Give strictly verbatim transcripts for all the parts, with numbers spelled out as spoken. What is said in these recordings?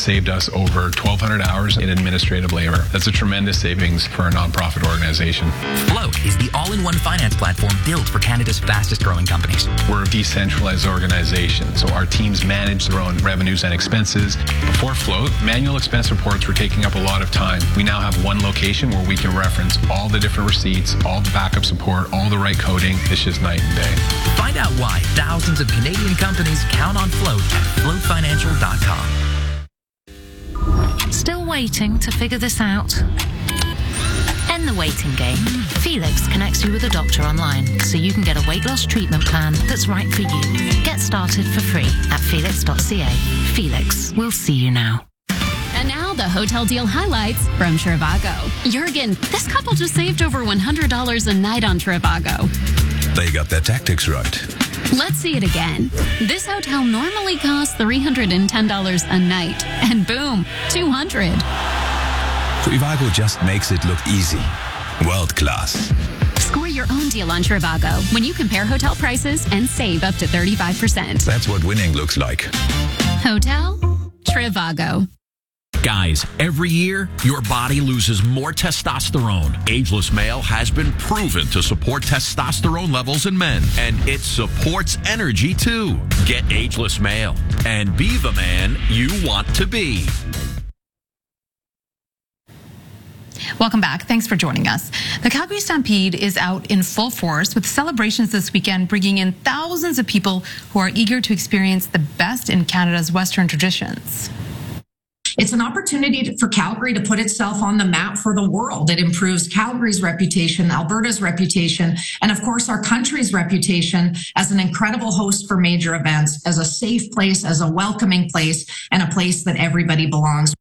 saved us over twelve hundred hours in administrative labor. That's a tremendous savings for a nonprofit organization. Float is the all-in-one finance platform built for Canada's fastest-growing companies. We're a decentralized organization, so our teams manage their own revenues and expenses. Before Float, manual expense reports were taking up a lot of time. We now have one location where we can reference all the different receipts, all the backup support, all the right coding. It's just night and day. Find out why thousands of Canadian companies count on Float at float financial dot com. Still waiting to figure this out? End the waiting game. Felix connects you with a doctor online so you can get a weight loss treatment plan that's right for you. Get started for free at felix dot c a. Felix, we'll see you now. And now the hotel deal highlights from Trivago. Jurgen, this couple just saved over one hundred dollars a night on Trivago. They got their tactics right. Let's see it again. This hotel normally costs three hundred ten dollars a night. And boom, two hundred dollars. Trivago just makes it look easy. World class. Score your own deal on Trivago when you compare hotel prices and save up to thirty-five percent. That's what winning looks like. Hotel Trivago. Guys, every year, your body loses more testosterone. Ageless Male has been proven to support testosterone levels in men, and it supports energy, too. Get Ageless Male and be the man you want to be. Welcome back. Thanks for joining us. The Calgary Stampede is out in full force with celebrations this weekend, bringing in thousands of people who are eager to experience the best in Canada's Western traditions. It's an opportunity for Calgary to put itself on the map for the world. It improves Calgary's reputation, Alberta's reputation, and of course our country's reputation as an incredible host for major events, as a safe place, as a welcoming place, and a place that everybody belongs.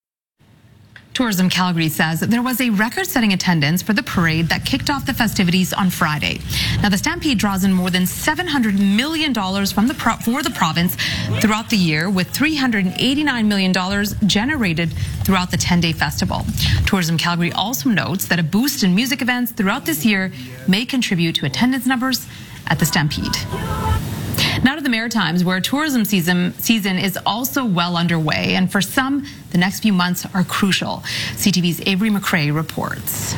Tourism Calgary says there was a record-setting attendance for the parade that kicked off the festivities on Friday. Now, the Stampede draws in more than seven hundred million dollars from the pro- for the province throughout the year, with three hundred eighty-nine million dollars generated throughout the ten-day festival. Tourism Calgary also notes that a boost in music events throughout this year may contribute to attendance numbers at the Stampede. Now to the Maritimes, where tourism season season is also well underway, and for some, the next few months are crucial. C T V's Avery McRae reports.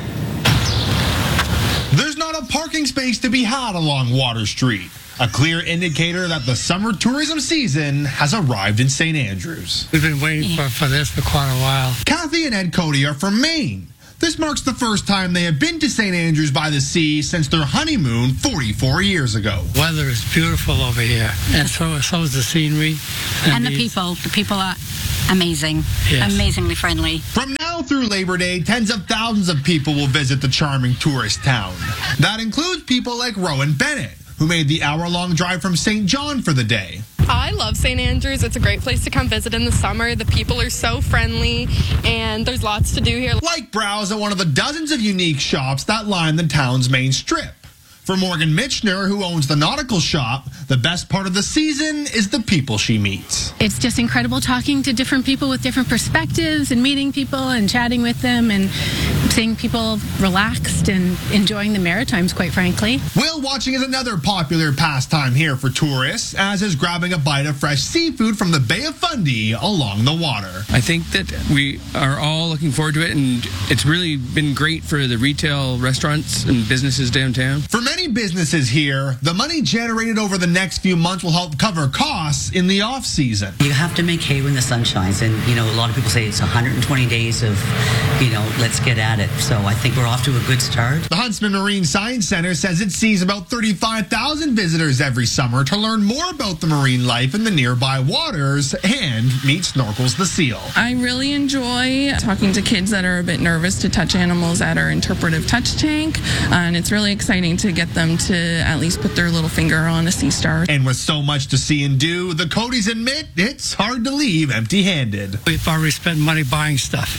There's not a parking space to be had along Water Street, a clear indicator that the summer tourism season has arrived in Saint Andrews. We've been waiting for, for this for quite a while. Kathy and Ed Cody are from Maine. This marks the first time they have been to Saint Andrews by the Sea since their honeymoon forty-four years ago. Weather is beautiful over here, and so, so is the scenery. And, and the people. The people are amazing, yes. Amazingly friendly. From now through Labor Day, tens of thousands of people will visit the charming tourist town. That includes people like Rowan Bennett, who made the hour-long drive from Saint John for the day. I love Saint Andrews. It's a great place to come visit in the summer. The people are so friendly, and there's lots to do here. Like browse at one of the dozens of unique shops that line the town's main strip. For Morgan Mitchner, who owns the nautical shop, the best part of the season is the people she meets. It's just incredible talking to different people with different perspectives and meeting people and chatting with them and seeing people relaxed and enjoying the Maritimes, quite frankly. Whale watching is another popular pastime here for tourists, as is grabbing a bite of fresh seafood from the Bay of Fundy along the water. I think that we are all looking forward to it, and it's really been great for the retail restaurants and businesses downtown. For many businesses here, the money generated over the next few months will help cover costs in the off season. You have to make hay when the sun shines, and you know a lot of people say it's one hundred twenty days of, you know, let's get at it. So I think we're off to a good start. The Huntsman Marine Science Center says it sees about thirty-five thousand visitors every summer to learn more about the marine life in the nearby waters and meet snorkels the seal. I really enjoy talking to kids that are a bit nervous to touch animals at our interpretive touch tank, and it's really exciting to get them to at least put their little finger on a sea star. And with so much to see and do, the Codys admit it's hard to leave empty-handed. We've already spent money buying stuff.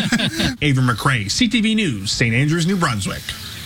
Avery McRae, C T V News, Saint Andrews, New Brunswick.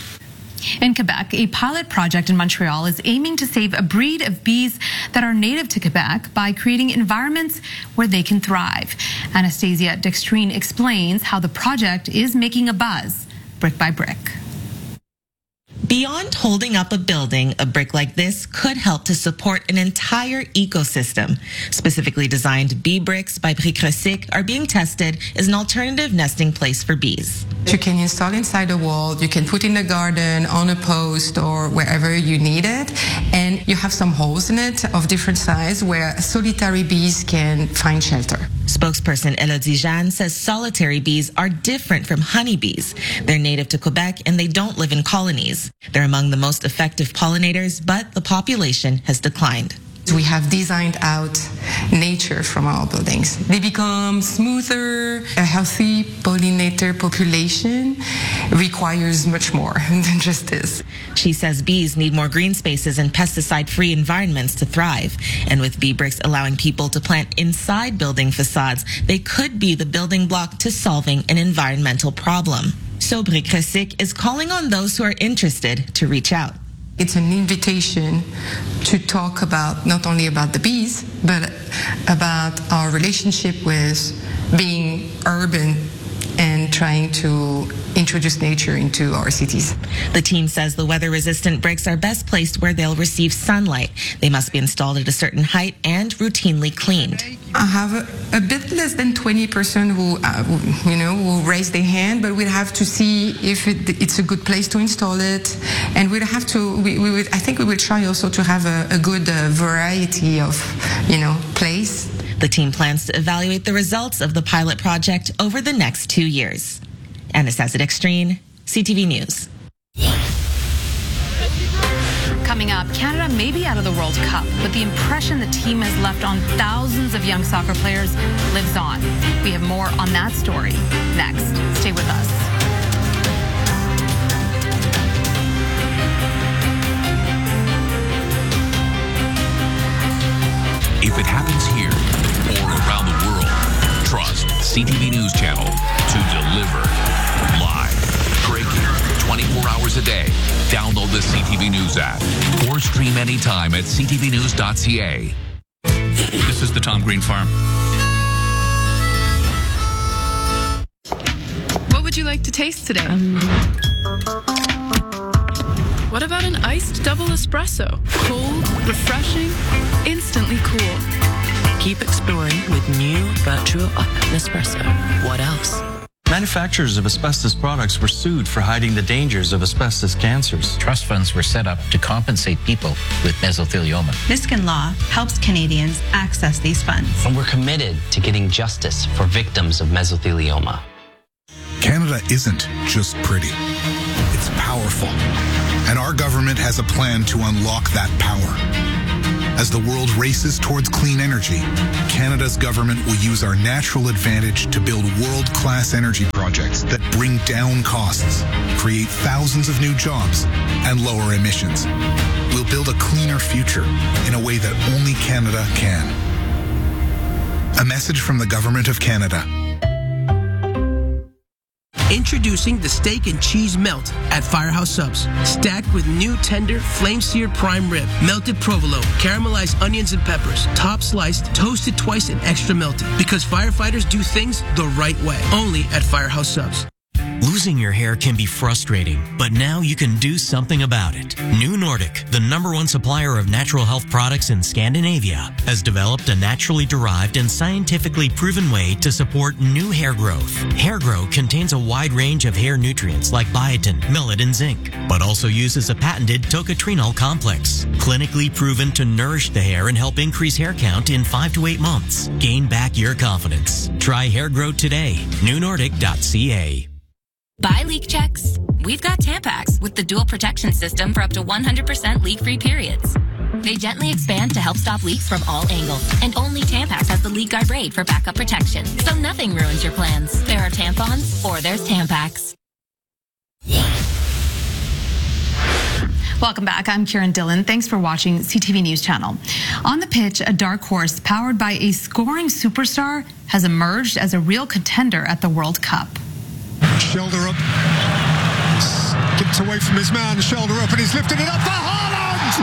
In Quebec, a pilot project in Montreal is aiming to save a breed of bees that are native to Quebec by creating environments where they can thrive. Anastasia Dextrine explains how the project is making a buzz brick by brick. Beyond holding up a building, a brick like this could help to support an entire ecosystem. Specifically designed bee bricks by Briques Recyc are being tested as an alternative nesting place for bees. You can install inside a wall, you can put in the garden, on a post, or wherever you need it. And you have some holes in it of different size where solitary bees can find shelter. Spokesperson Elodie Jeanne says solitary bees are different from honeybees. They're native to Quebec and they don't live in colonies. They're among the most effective pollinators, but the population has declined. We have designed out nature from our buildings. They become smoother. A healthy pollinator population requires much more than just this. She says bees need more green spaces and pesticide-free environments to thrive. And with bee bricks allowing people to plant inside building facades, they could be the building block to solving an environmental problem. So Briques Recyc is calling on those who are interested to reach out. It's an invitation to talk about not only about the bees, but about our relationship with being urban and trying to introduce nature into our cities. The team says the weather-resistant bricks are best placed where they'll receive sunlight. They must be installed at a certain height and routinely cleaned. I have a, a bit less than twenty percent who, uh, who, you know, will raise their hand, but we'd have to see if it, it's a good place to install it. And we'd have to, we, we would, I think we would try also to have a, a good uh, variety of, you know, place. The team plans to evaluate the results of the pilot project over the next two years. Anastasia Dextrine, C T V News. Coming up, Canada may be out of the World Cup, but the impression the team has left on thousands of young soccer players lives on. We have more on that story next. Stay with us. If it happens here or around the world, trust C T V News Channel to deliver live, breaking, twenty-four hours a day. Download the C T V News app or stream anytime at c t v news dot c a. This is the Tom Green Farm. What would you like to taste today? Um. What about an iced double espresso? Cold, refreshing, instantly cool. Keep exploring with new Vertuo Nespresso. What else? Manufacturers of asbestos products were sued for hiding the dangers of asbestos cancers. Trust funds were set up to compensate people with mesothelioma. Niskin Law helps Canadians access these funds. And we're committed to getting justice for victims of mesothelioma. Canada isn't just pretty. It's powerful. And our government has a plan to unlock that power. As the world races towards clean energy, Canada's government will use our natural advantage to build world-class energy projects that bring down costs, create thousands of new jobs, and lower emissions. We'll build a cleaner future in a way that only Canada can. A message from the Government of Canada. Introducing the steak and cheese melt at Firehouse Subs. Stacked with new tender, flame-seared prime rib, melted provolone, caramelized onions and peppers, top sliced, toasted twice and extra melted. Because firefighters do things the right way. Only at Firehouse Subs. Losing your hair can be frustrating, but now you can do something about it. New Nordic, the number one supplier of natural health products in Scandinavia, has developed a naturally derived and scientifically proven way to support new hair growth. Hair Grow contains a wide range of hair nutrients like biotin, millet, and zinc, but also uses a patented tocotrienol complex, clinically proven to nourish the hair and help increase hair count in five to eight months. Gain back your confidence. Try Hair Grow today. new nordic dot c a. Buy leak checks. We've got Tampax with the dual protection system for up to one hundred percent leak-free periods. They gently expand to help stop leaks from all angles. And only Tampax has the leak guard braid for backup protection. So nothing ruins your plans. There are tampons or there's Tampax. Welcome back. I'm Kieran Dillon. Thanks for watching C T V News Channel. On the pitch, a dark horse powered by a scoring superstar has emerged as a real contender at the World Cup. Shoulder up, skipped away from his man, shoulder up, and he's lifted it up for Haaland!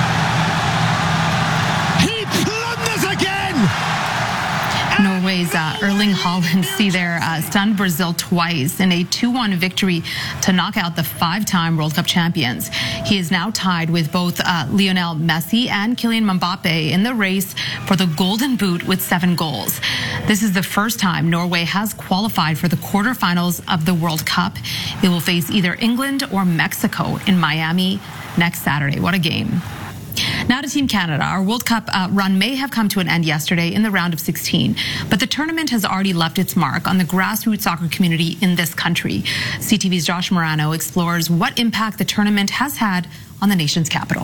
He plunders again! Norway's uh, Erling Haaland see their uh, stunned Brazil twice in a two one victory to knock out the five-time World Cup champions. He is now tied with both uh, Lionel Messi and Kylian Mbappe in the race for the Golden Boot with seven goals. This is the first time Norway has qualified for the quarterfinals of the World Cup. It will face either England or Mexico in Miami next Saturday. What a game. Now to Team Canada. Our World Cup uh, run may have come to an end yesterday in the round of sixteen, but the tournament has already left its mark on the grassroots soccer community in this country. C T V's Josh Morano explores what impact the tournament has had on the nation's capital.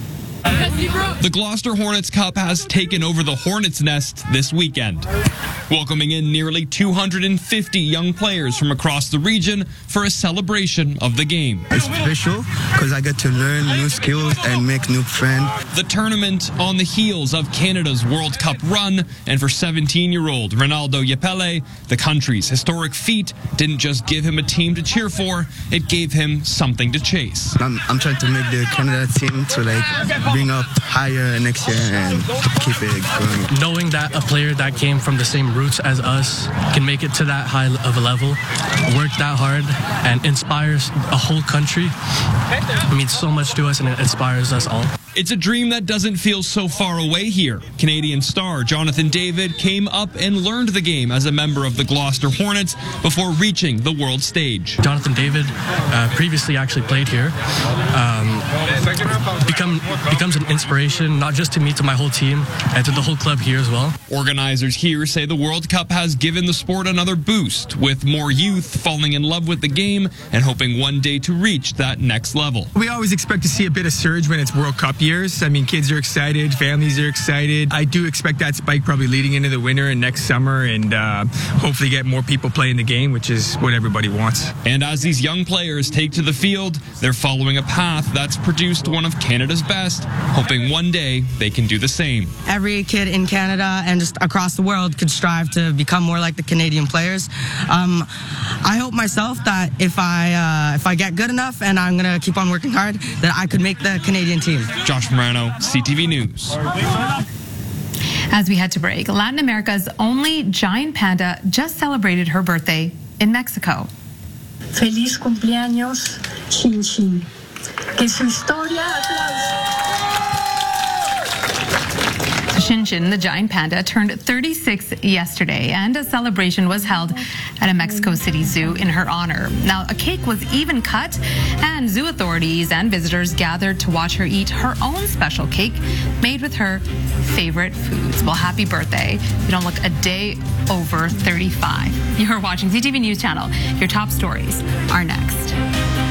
The Gloucester Hornets Cup has taken over the Hornets' nest this weekend, welcoming in nearly two hundred fifty young players from across the region for a celebration of the game. It's special because I get to learn new skills and make new friends. The tournament on the heels of Canada's World Cup run, and for seventeen-year-old Ronaldo Yapele, the country's historic feat didn't just give him a team to cheer for, it gave him something to chase. I'm, I'm trying to make the Canada team to like bring up higher next year and keep it going. Knowing that a player that came from the same roots as us can make it to that high of a level, work that hard, and inspires a whole country, it means so much to us and it inspires us all. It's a dream that doesn't feel so far away here. Canadian star Jonathan David came up and learned the game as a member of the Gloucester Hornets before reaching the world stage. Jonathan David uh, previously actually played here. Um, become, becomes an inspiration, not just to me, to my whole team, and to the whole club here as well. Organizers here say the World Cup has given the sport another boost, with more youth falling in love with the game and hoping one day to reach that next level. We always expect to see a bit of surge when it's World Cup years. I mean, kids are excited, families are excited. I do expect that spike probably leading into the winter and next summer, and uh, hopefully get more people playing the game, which is what everybody wants. And as these young players take to the field, they're following a path that's produced one of Canada's best, hoping one day they can do the same. Every kid in Canada and just across the world could strive to become more like the Canadian players. Um, I hope myself that if I uh, if I get good enough and I'm going to keep on working hard, that I could make the Canadian team. Josh Morano, C T V News. As we head to break, Latin America's only giant panda just celebrated her birthday in Mexico. Feliz cumpleaños, Chin Chin. Que su historia Chin Chin, the giant panda, turned thirty-six yesterday, and a celebration was held at a Mexico City zoo in her honor. Now, a cake was even cut, and zoo authorities and visitors gathered to watch her eat her own special cake made with her favorite foods. Well, happy birthday. You don't look a day over thirty-five. You're watching C T V News Channel. Your top stories are next.